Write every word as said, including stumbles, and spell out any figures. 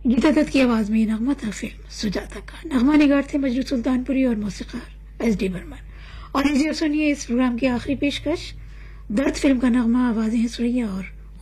गीता दत्त की आवाज में ये नगमा था फिल्म सुजाता का। नगमा निगार थे मजरू सुल्तानपुरी और मौसीकार एस डी बर्मन। और लीजिए सुनिए इस प्रोग्राम की आखिरी पेशकश, दर्द फिल्म का नगमा, आवाजें हैं सुरैया और